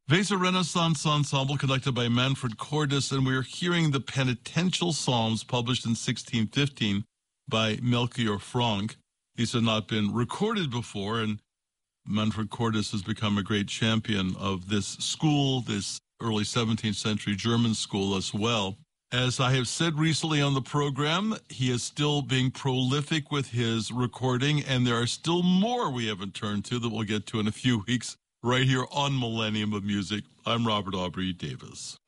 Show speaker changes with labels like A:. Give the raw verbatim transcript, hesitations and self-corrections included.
A: Weser Renaissance Ensemble, conducted by Manfred Cordes, and we're hearing the penitential psalms published in sixteen fifteen by Melchior Frank. These have not been recorded before, and Manfred Cordes has become a great champion of this school, this early seventeenth century German school as well. As I have said recently on the program, he is still being prolific with his recording, and there are still more we haven't turned to that we'll get to in a few weeks right here on Millennium of Music. I'm Robert Aubrey Davis.